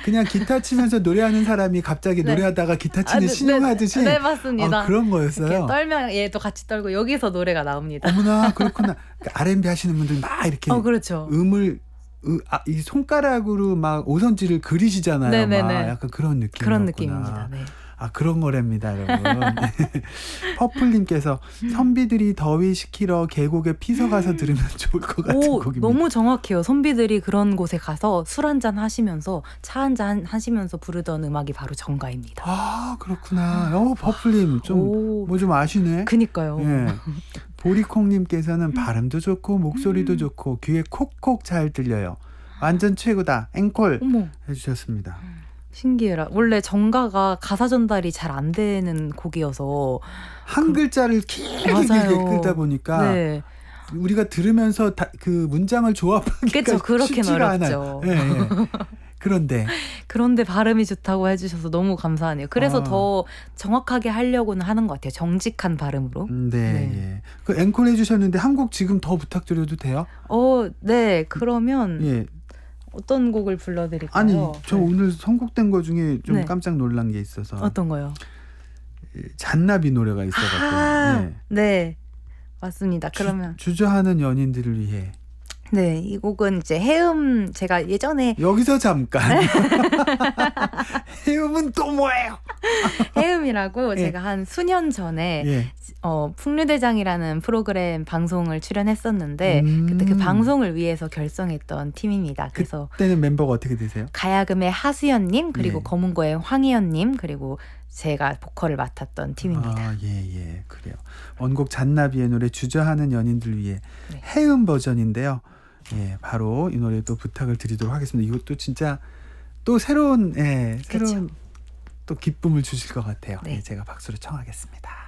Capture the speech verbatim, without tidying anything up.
그냥 기타 치면서 노래하는 사람이 갑자기 네. 노래하다가 기타 아, 치는 네, 신용하듯이 네, 네, 맞습니다. 아, 그런 이렇게 거였어요. 떨면 얘도 같이 떨고 여기서 노래가 나옵니다. 어머나 그렇구나. 그러니까 알앤비 하시는 분들 막 이렇게 어, 그렇죠. 음을 으, 아, 이 손가락으로 막 오선지를 그리시잖아요. 네네네. 막 약간 그런 느낌. 그런 느낌입니다. 네. 아 그런 거랍니다, 여러분. 퍼플님께서 선비들이 더위 식히러 계곡에 피서 가서 들으면 좋을 것 같은 오, 곡입니다. 너무 정확해요. 선비들이 그런 곳에 가서 술 한잔 하시면서 차 한잔 하시면서 부르던 음악이 바로 정가입니다. 아 그렇구나. 어 퍼플님 좀 뭐 좀 아시네. 그니까요. 예. 보리콩님께서는 발음도 좋고 목소리도 좋고 귀에 콕콕 잘 들려요. 완전 최고다. 앵콜 어머, 해주셨습니다. 신기해라. 원래 정가가 가사 전달이 잘 안 되는 곡이어서 한 글자를 길게 맞아요. 길게 끌다 보니까 네, 우리가 들으면서 다, 그 문장을 조합하기가 그쵸, 그렇게는 쉽지가 어렵죠. 않아요. 예, 예. 그런데 그런데 발음이 좋다고 해주셔서 너무 감사하네요. 그래서 아. 더 정확하게 하려고는 하는 것 같아요. 정직한 발음으로. 음, 네, 네. 예. 그 앵콜 해주셨는데 한 곡 지금 더 부탁드려도 돼요? 어, 네. 그러면 예. 어떤 곡을 불러드릴까요? 아니 저 네. 오늘 선곡된 거 중에 좀 네. 깜짝 놀란 게 있어서 어떤 거요? 잔나비 노래가 있어가지고 아, 예. 네. 맞습니다. 그러면 주, 주저하는 연인들을 위해 네, 이 곡은 이제 해음 제가 예전에 여기서 잠깐 해음은 또 뭐예요? 해음이라고 예. 제가 한 수년 전에 예. 어, 풍류대장이라는 프로그램 방송을 출연했었는데 음. 그때 그 방송을 위해서 결성했던 팀입니다. 그래서 그때는 멤버가 어떻게 되세요? 가야금의 하수연님 그리고 예. 검은고의 황희연님 그리고 제가 보컬을 맡았던 팀입니다. 아, 예, 예, 그래요. 원곡 잔나비의 노래 주저하는 연인들 위해 네. 해음 버전인데요. 예, 바로 이 노래도 부탁을 드리도록 하겠습니다. 이것도 진짜 또 새로운, 예, 새로운 그쵸. 또 기쁨을 주실 것 같아요. 네. 예, 제가 박수를 청하겠습니다.